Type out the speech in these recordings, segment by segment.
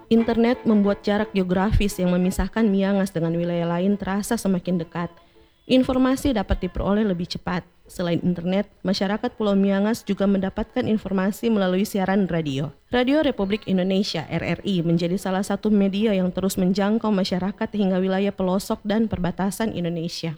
Internet membuat jarak geografis yang memisahkan Miangas dengan wilayah lain terasa semakin dekat. Informasi dapat diperoleh lebih cepat. Selain internet, masyarakat Pulau Miangas juga mendapatkan informasi melalui siaran radio. Radio Republik Indonesia (RRI) menjadi salah satu media yang terus menjangkau masyarakat hingga wilayah pelosok dan perbatasan Indonesia.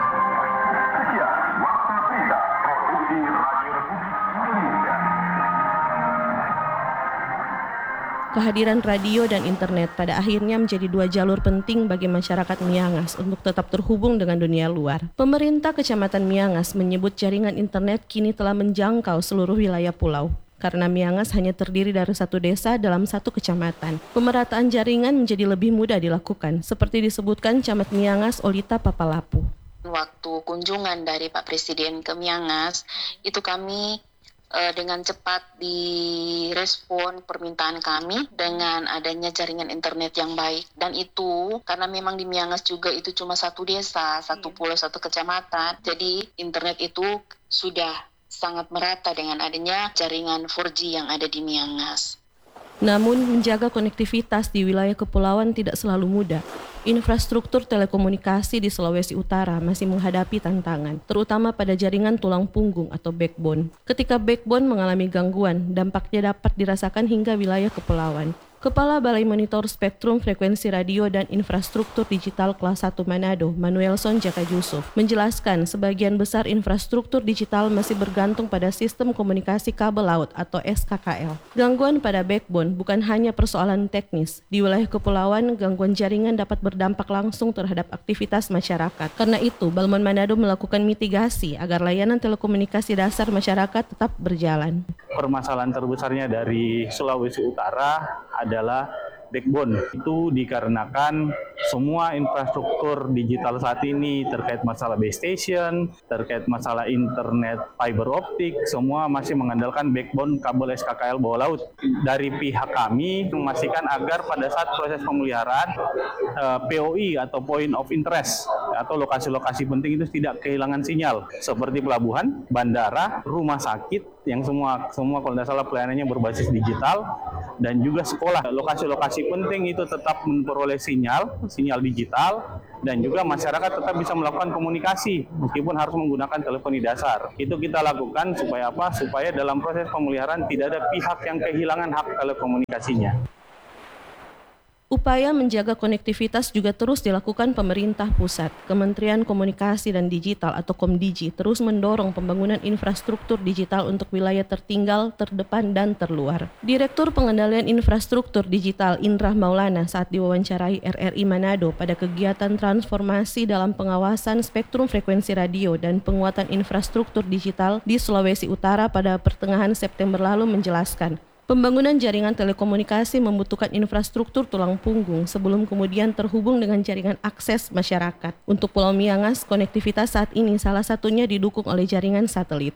Kehadiran radio dan internet pada akhirnya menjadi dua jalur penting bagi masyarakat Miangas untuk tetap terhubung dengan dunia luar. Pemerintah Kecamatan Miangas menyebut jaringan internet kini telah menjangkau seluruh wilayah pulau. Karena Miangas hanya terdiri dari satu desa dalam satu kecamatan, pemerataan jaringan menjadi lebih mudah dilakukan, seperti disebutkan Camat Miangas Olita Papalapu. Waktu kunjungan dari Pak Presiden ke Miangas, itu kami dengan cepat direspon permintaan kami dengan adanya jaringan internet yang baik. Dan itu karena memang di Miangas juga itu cuma satu desa, satu pulau, satu kecamatan. Jadi internet itu sudah sangat merata dengan adanya jaringan 4G yang ada di Miangas. Namun, menjaga konektivitas di wilayah kepulauan tidak selalu mudah. Infrastruktur telekomunikasi di Sulawesi Utara masih menghadapi tantangan, terutama pada jaringan tulang punggung atau backbone. Ketika backbone mengalami gangguan, dampaknya dapat dirasakan hingga wilayah kepulauan. Kepala Balai Monitor Spektrum Frekuensi Radio dan Infrastruktur Digital Kelas 1 Manado, Manuelson Jaka Yusuf, menjelaskan sebagian besar infrastruktur digital masih bergantung pada sistem komunikasi kabel laut atau SKKL. Gangguan pada backbone bukan hanya persoalan teknis. Di wilayah kepulauan, gangguan jaringan dapat berdampak langsung terhadap aktivitas masyarakat. Karena itu, Balmon Manado melakukan mitigasi agar layanan telekomunikasi dasar masyarakat tetap berjalan. Permasalahan terbesarnya dari Sulawesi Utara adalah backbone. Itu dikarenakan semua infrastruktur digital saat ini terkait masalah base station, terkait masalah internet fiber optik, semua masih mengandalkan backbone kabel SKKL bawah laut. Dari pihak kami memastikan agar pada saat proses pemeliharaan POI atau point of interest atau lokasi-lokasi penting itu tidak kehilangan sinyal seperti pelabuhan, bandara, rumah sakit yang semua kalau tidak salah pelayanannya berbasis digital, dan juga sekolah. Lokasi-lokasi penting itu tetap memperoleh sinyal digital, dan juga masyarakat tetap bisa melakukan komunikasi meskipun harus menggunakan teleponi dasar. Itu kita lakukan supaya apa? Supaya dalam proses pemeliharaan tidak ada pihak yang kehilangan hak telekomunikasinya. Upaya menjaga konektivitas juga terus dilakukan pemerintah pusat. Kementerian Komunikasi dan Digital atau Komdigi terus mendorong pembangunan infrastruktur digital untuk wilayah tertinggal, terdepan, dan terluar. Direktur Pengendalian Infrastruktur Digital Indra Maulana saat diwawancarai RRI Manado pada kegiatan transformasi dalam pengawasan spektrum frekuensi radio dan penguatan infrastruktur digital di Sulawesi Utara pada pertengahan September lalu menjelaskan, pembangunan jaringan telekomunikasi membutuhkan infrastruktur tulang punggung sebelum kemudian terhubung dengan jaringan akses masyarakat. Untuk Pulau Miangas, konektivitas saat ini salah satunya didukung oleh jaringan satelit.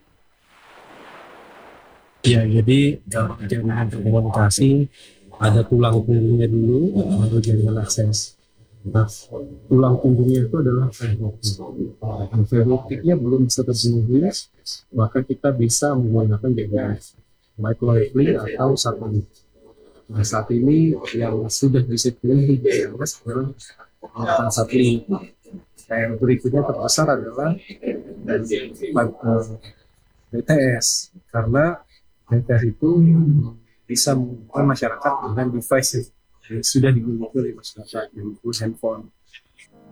Ya, jadi jaringan komunikasi ada tulang punggungnya dulu, baru jaringan akses. Nah, tulang punggungnya itu adalah fiber optiknya belum bisa terpenuhi, maka kita bisa menggunakan jaringan microwave atau satelit. Nah, saat ini yang sudah disediakan adalah menggunakan satelit. Yang berikutnya terbesar adalah BTS, karena BTS itu bisa membuat masyarakat dengan device yang sudah dimiliki oleh masyarakat, yaitu handphone.